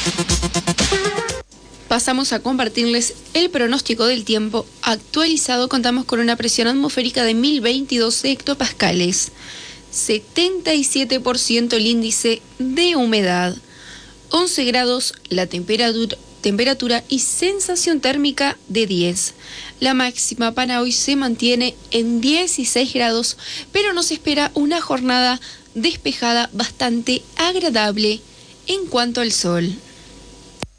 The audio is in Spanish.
Pasamos a compartirles el pronóstico del tiempo actualizado. Contamos con una presión atmosférica de 1022 hectopascales, 77% el índice de humedad, 11 grados la temperatura y sensación térmica de 10. La máxima para hoy se mantiene en 16 grados, pero nos espera una jornada despejada bastante agradable en cuanto al sol.